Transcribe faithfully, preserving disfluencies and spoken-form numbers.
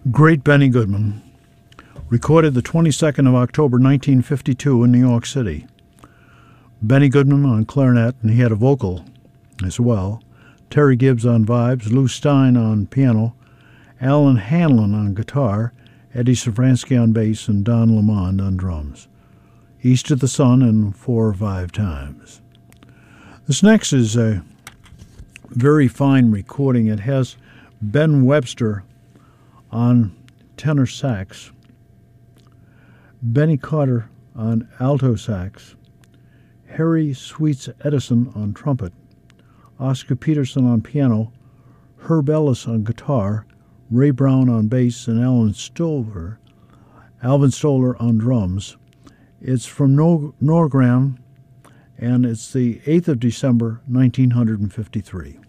Great Benny Goodman, recorded the twenty-second of October nineteen fifty-two in New York City. Benny Goodman on clarinet, and he had a vocal as well. Terry Gibbs on vibes, Lou Stein on piano, Alan Hanlon on guitar, Eddie Safransky on bass, and Don Lamond on drums. East of the Sun and Four or Five Times. This next is a very fine recording. It has Ben Webster on tenor sax, Benny Carter on alto sax, Harry Sweets Edison on trumpet, Oscar Peterson on piano, Herb Ellis on guitar, Ray Brown on bass, and Alan Stover, Alvin Stoller on drums. It's from Nor- Norgram, and it's the eighth of December, nineteen fifty-three.